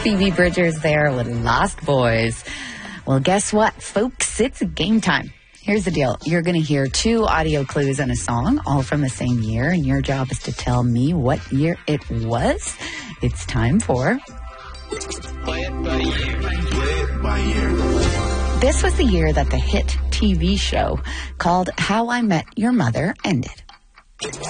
Phoebe Bridgers there with Lost Boys. Well, guess what, folks? It's game time. Here's the deal. You're going to hear 2 audio clues and a song, all from the same year, and your job is to tell me what year it was. It's time for... Play it by year. Play it by year. This was the year that the hit TV show called How I Met Your Mother ended.